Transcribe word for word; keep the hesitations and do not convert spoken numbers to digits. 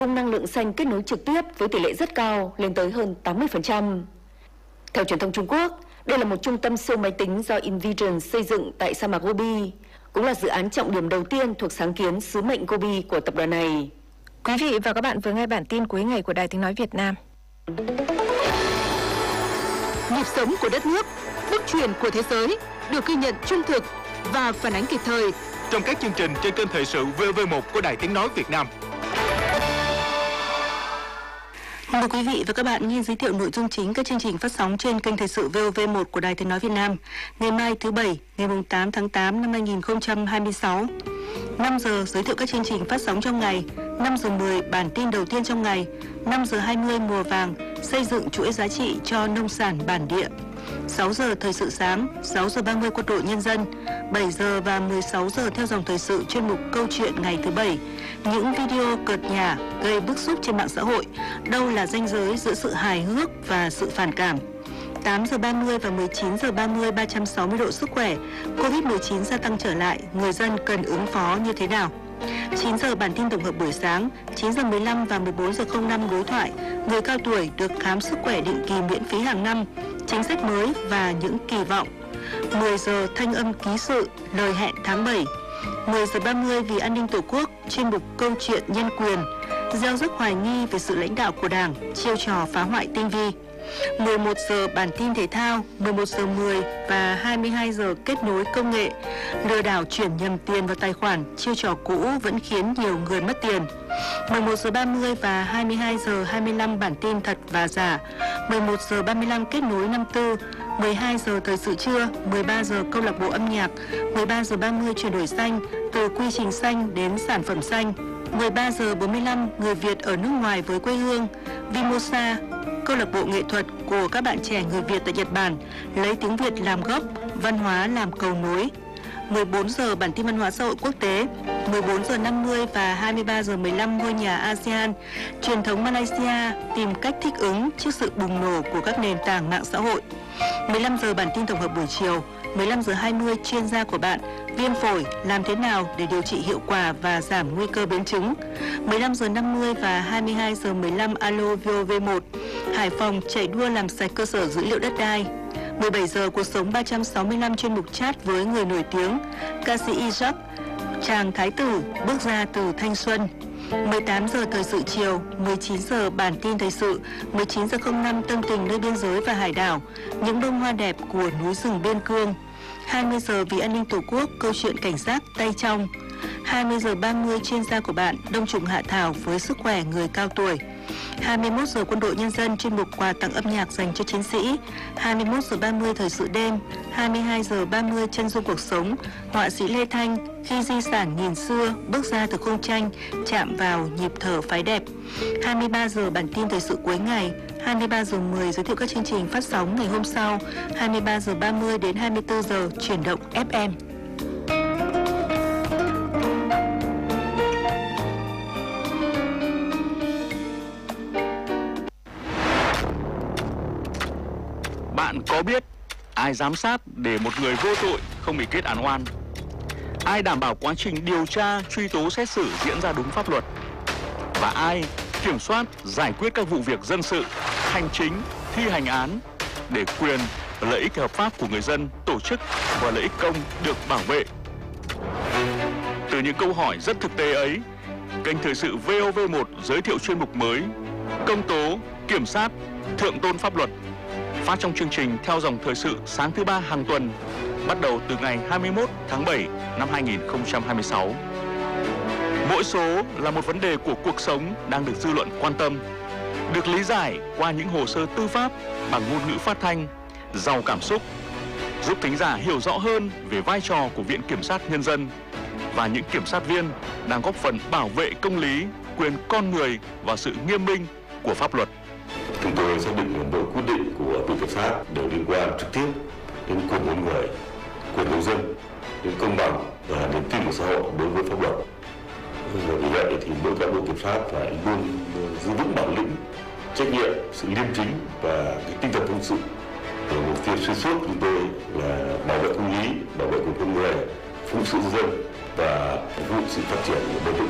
Cung năng lượng xanh kết nối trực tiếp với tỷ lệ rất cao lên tới hơn tám mươi phần trăm. Theo truyền thông Trung Quốc, đây là một trung tâm siêu máy tính do Envision xây dựng tại sa mạc Gobi, cũng là dự án trọng điểm đầu tiên thuộc sáng kiến sứ mệnh Gobi của tập đoàn này. Quý vị và các bạn vừa nghe bản tin cuối ngày của Đài Tiếng nói Việt Nam. Nhịp sống của đất nước, bước chuyển của thế giới được ghi nhận trung thực và phản ánh kịp thời trong các chương trình trên kênh thời sự vê o vê một của Đài Tiếng nói Việt Nam. Mời quý vị và các bạn nghe giới thiệu nội dung chính các chương trình phát sóng trên kênh thời sự vê o vê một của Đài Tiếng nói Việt Nam ngày mai thứ Bảy, ngày tám tháng tám năm hai nghìn không trăm hai mươi sáu. năm giờ giới thiệu các chương trình phát sóng trong ngày, năm giờ mười bản tin đầu tiên trong ngày, năm giờ hai mươi mùa vàng, xây dựng chuỗi giá trị cho nông sản bản địa. sáu giờ thời sự sáng, sáu giờ ba mươi quân đội nhân dân, bảy giờ và mười sáu giờ theo dòng thời sự chuyên mục câu chuyện ngày thứ Bảy. Những video cợt nhả gây bức xúc trên mạng xã hội, đâu là ranh giới giữa sự hài hước và sự phản cảm. tám giờ ba mươi và mười chín giờ ba mươi ba trăm sáu mươi độ sức khỏe, Covid mười chín gia tăng trở lại, người dân cần ứng phó như thế nào? chín giờ bản tin tổng hợp buổi sáng, chín giờ mười lăm và mười bốn giờ không năm đối thoại, người cao tuổi được khám sức khỏe định kỳ miễn phí hàng năm, chính sách mới và những kỳ vọng. mười giờ thanh âm ký sự, lời hẹn tháng bảy. mười giờ ba mươi vì an ninh Tổ quốc, chuyên mục câu chuyện nhân quyền, gieo rắc hoài nghi về sự lãnh đạo của Đảng, chiêu trò phá hoại tinh vi. mười một giờ bản tin thể thao, mười một giờ mười và hai mươi hai giờ kết nối công nghệ, lừa đảo chuyển nhầm tiền vào tài khoản, chiêu trò cũ vẫn khiến nhiều người mất tiền. mười một giờ ba mươi và hai mươi hai giờ hai mươi lăm bản tin thật và giả, mười một giờ ba mươi lăm kết nối năm tư, mười hai giờ thời sự trưa, mười ba giờ câu lạc bộ âm nhạc, mười ba giờ ba mươi chuyển đổi xanh, từ quy trình xanh đến sản phẩm xanh, mười ba giờ bốn mươi lăm người Việt ở nước ngoài với quê hương, Vimosa, câu lạc bộ nghệ thuật của các bạn trẻ người Việt tại Nhật Bản, lấy tiếng Việt làm gốc, văn hóa làm cầu nối. mười bốn giờ bản tin văn hóa xã hội quốc tế, mười bốn giờ năm mươi và hai mươi ba giờ mười lăm ngôi nhà a sê an, truyền thống Malaysia tìm cách thích ứng trước sự bùng nổ của các nền tảng mạng xã hội. mười lăm giờ bản tin tổng hợp buổi chiều, mười lăm giờ hai mươi chuyên gia của bạn, viêm phổi làm thế nào để điều trị hiệu quả và giảm nguy cơ biến chứng. mười lăm giờ năm mươi và hai mươi hai giờ mười lăm alo vê o vê một, Hải Phòng chạy đua làm sạch cơ sở dữ liệu đất đai. mười bảy giờ cuộc sống ba trăm sáu mươi lăm chuyên mục chat với người nổi tiếng, ca sĩ Isaac, chàng thái tử bước ra từ thanh xuân. mười tám giờ thời sự chiều, mười chín giờ bản tin thời sự, mười chín giờ không năm tâm tình nơi biên giới và hải đảo, những bông hoa đẹp của núi rừng biên cương. hai mươi giờ vì an ninh Tổ quốc, câu chuyện cảnh sát tay trong. hai mươi giờ ba mươi chuyên gia của bạn, Đông Trùng Hạ Thảo với sức khỏe người cao tuổi. hai mươi mốt giờ quân đội nhân dân chuyên mục quà tặng âm nhạc dành cho chiến sĩ. hai mươi mốt giờ ba mươi thời sự đêm, hai mươi hai giờ ba mươi chân dung cuộc sống, họa sĩ Lê Thanh khi di sản nghìn xưa bước ra từ khung tranh, chạm vào nhịp thở phái đẹp. hai mươi ba giờ bản tin thời sự cuối ngày, hai mươi ba giờ mười giới thiệu các chương trình phát sóng ngày hôm sau, hai mươi ba giờ ba mươi đến hai mươi tư giờ chuyển động ép em. Bạn có biết ai giám sát để một người vô tội không bị kết án oan? Ai đảm bảo quá trình điều tra, truy tố, xét xử diễn ra đúng pháp luật? Và ai kiểm soát, giải quyết các vụ việc dân sự, hành chính, thi hành án để quyền và lợi ích hợp pháp của người dân, tổ chức và lợi ích công được bảo vệ? Từ những câu hỏi rất thực tế ấy, kênh thời sự vê o vê một giới thiệu chuyên mục mới Công tố, kiểm sát, thượng tôn pháp luật, phát trong chương trình theo dòng thời sự sáng thứ ba hàng tuần, bắt đầu từ ngày hai mươi mốt tháng bảy năm hai nghìn không trăm hai mươi sáu. Mỗi số là một vấn đề của cuộc sống đang được dư luận quan tâm, được lý giải qua những hồ sơ tư pháp bằng ngôn ngữ phát thanh, giàu cảm xúc, giúp thính giả hiểu rõ hơn về vai trò của Viện Kiểm sát Nhân dân và những kiểm sát viên đang góp phần bảo vệ công lý, quyền con người và sự nghiêm minh của pháp luật. Chúng tôi xác định mỗi quyết định của Viện Kiểm sát đều liên quan trực tiếp đến quyền con người, quyền công dân, đến công bằng và niềm tin của xã hội đối với pháp luật. Và vì vậy thì mỗi cán bộ kiểm sát phải luôn giữ vững bản lĩnh, trách nhiệm, sự liêm chính và cái tinh thần phụng sự. Mục tiêu xuyên suốt chúng tôi là bảo vệ công lý, bảo vệ quyền con người, phụng sự dân và phục vụ sự phát triển bền vững